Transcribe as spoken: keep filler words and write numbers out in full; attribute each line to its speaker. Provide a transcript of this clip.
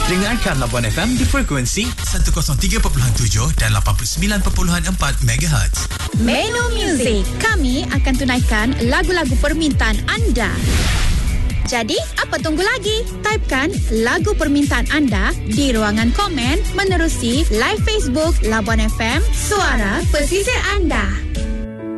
Speaker 1: Dengarkan Labuan F M di frekuensi seratus tiga perpuluhan tujuh dan lapan puluh sembilan perpuluhan empat megahertz.
Speaker 2: Menu Music. Kami akan tunaikan lagu-lagu permintaan anda. Jadi, apa tunggu lagi? Typekan lagu permintaan anda di ruangan komen menerusi live Facebook Labuan F M, suara pesisir anda.